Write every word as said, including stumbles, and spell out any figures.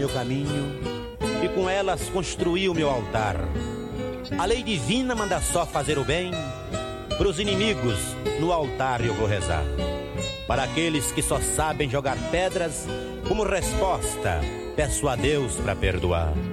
meu caminho e com elas construí o meu altar. A lei divina manda só fazer o bem, pros inimigos no altar eu vou rezar. Para aqueles que só sabem jogar pedras, como resposta peço a Deus pra perdoar.